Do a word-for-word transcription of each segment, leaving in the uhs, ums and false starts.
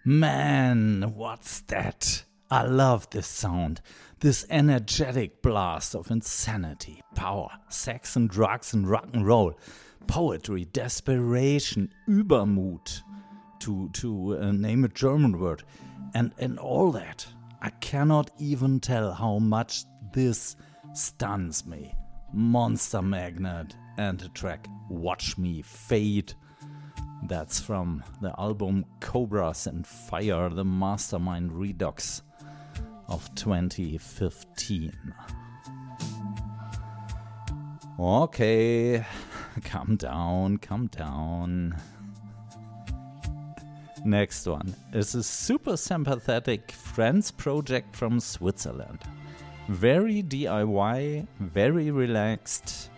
Man, what's that? I love this sound. This energetic blast of insanity, power, sex and drugs and rock and roll, poetry, desperation, Übermut, to, to uh, name a German word, and, and all that. I cannot even tell how much this stuns me. Monster Magnet and the track Watch Me Fade. That's from the album Cobras and Fire, the Mastermind Redux of twenty fifteen. Okay, calm down, calm down. Next one is a super sympathetic Friends project from Switzerland. Very D I Y, very relaxed.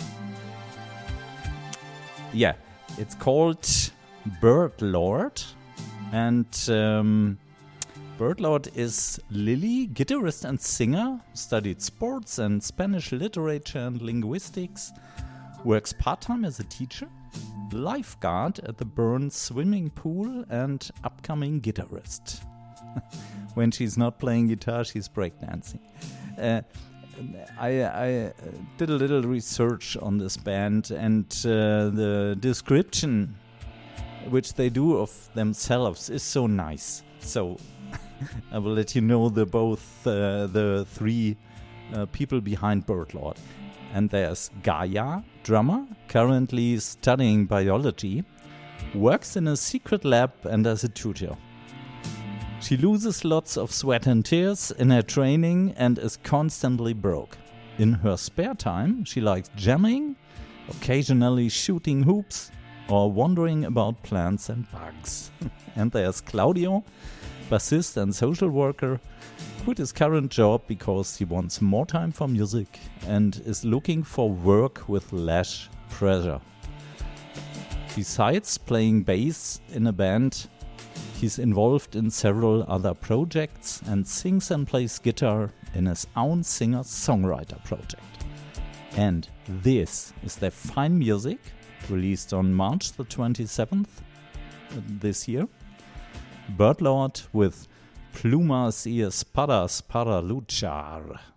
Yeah, it's called Bird Lord. And um, Bird Lord is Lily, guitarist and singer, studied sports and Spanish literature and linguistics, works part-time as a teacher, lifeguard at the Burns swimming pool, and upcoming guitarist. When she's not playing guitar, she's breakdancing. Uh, I, I did a little research on this band, and uh, the description which they do of themselves is so nice. So I will let you know the both uh, the three uh, people behind Bird Lord. And there's Gaia, drummer, currently studying biology, works in a secret lab and as a tutor. She loses lots of sweat and tears in her training and is constantly broke. In her spare time, she likes jamming, occasionally shooting hoops, or wondering about plants and bugs. And there's Claudio, bassist and social worker, quit his current job because he wants more time for music and is looking for work with less pressure. Besides playing bass in a band, he's involved in several other projects and sings and plays guitar in his own singer-songwriter project. And this is their fine music, released on March the twenty-seventh this year. Bird Lord with Plumas y Espadas para luchar.